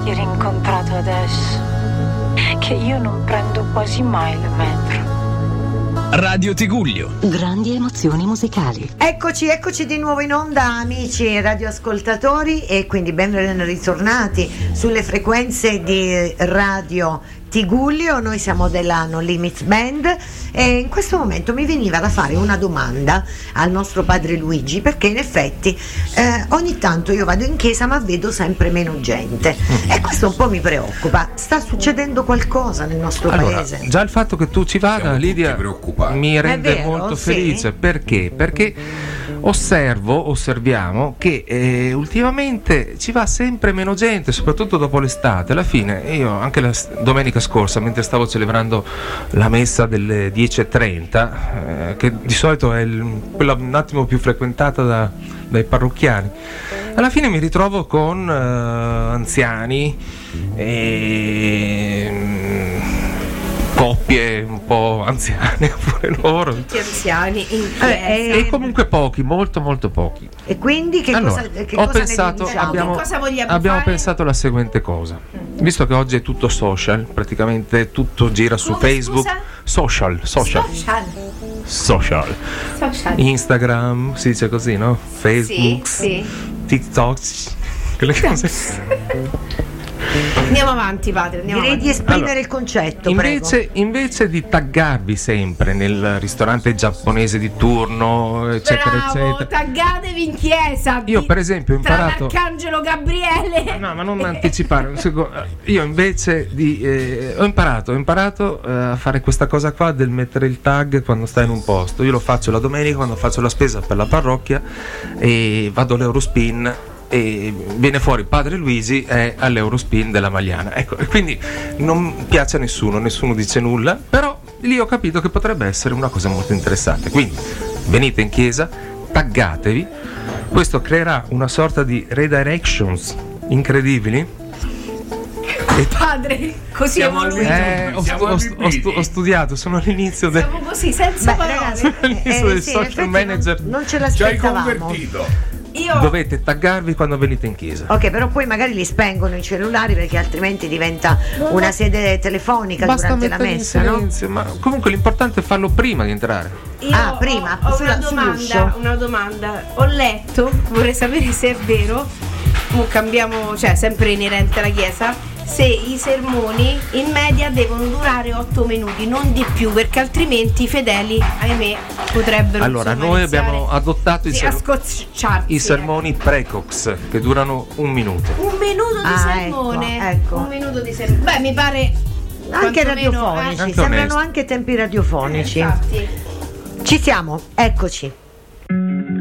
farti rincontrato adesso, che io non prendo quasi mai la metro. Radio Tigullio. Grandi emozioni musicali. Eccoci di nuovo in onda, amici radioascoltatori, e quindi ben ritornati sulle frequenze di Radio Tigullio. Noi siamo della No Limits Band e in questo momento mi veniva da fare una domanda al nostro padre Luigi, perché in effetti ogni tanto io vado in chiesa ma vedo sempre meno gente e questo un po' mi preoccupa. Sta succedendo qualcosa nel nostro paese? Già il fatto che tu ci vada, Lidia, mi rende molto felice. Perché? Perché osserviamo che ultimamente ci va sempre meno gente, soprattutto dopo l'estate. Alla fine io anche la domenica scorsa, mentre stavo celebrando la messa delle 10:30, che di solito è quella un attimo più frequentata dai parrocchiani, alla fine mi ritrovo con anziani e coppie un po' anziane pure loro, tutti anziani in e comunque pochi, molto pochi. E quindi che cosa abbiamo pensato la seguente cosa. Visto che oggi è tutto social, praticamente tutto gira su Facebook. Social. Instagram, si dice così, no? Facebook, sì. TikTok, quelle cose. Andiamo avanti, padre. Direi di esprimere il concetto. Invece di taggarvi sempre nel ristorante giapponese di turno, eccetera, eccetera. Taggatevi in chiesa. Io, per esempio, ho imparato. Arcangelo Gabriele. No, ma non mi anticipare. Io invece ho imparato a fare questa cosa qua del mettere il tag quando stai in un posto. Io lo faccio la domenica quando faccio la spesa per la parrocchia e vado all'Eurospin. E viene fuori padre Luigi è all'Eurospin della Magliana, ecco, e quindi non piace a nessuno dice nulla, però lì ho capito che potrebbe essere una cosa molto interessante. Quindi venite in chiesa, taggatevi, questo creerà una sorta di redirections incredibili. Padre, così ho studiato, sono all'inizio siamo così senza parole. Ragazzi, all'inizio del social manager non ce l'aspettavamo. Ci hai convertito. Dovete taggarvi quando venite in chiesa. Ok, però poi magari li spengono i cellulari, perché altrimenti diventa una sede telefonica. Basta durante la messa, no? Ma comunque l'importante è farlo prima di entrare. Io prima. Ho una domanda. Ho letto, vorrei sapere se è vero. Cambiamo, sempre inerente alla chiesa. Se i sermoni in media devono durare 8 minuti, non di più, perché altrimenti i fedeli, ahimè, potrebbero. Allora, noi abbiamo adottato i sermoni precox, che durano 1 minuto. 1 minuto di sermone. Ecco. 1 minuto di sermone. Beh, mi pare anche radiofonici, sembrano anche tempi radiofonici. Infatti. Ci siamo, eccoci.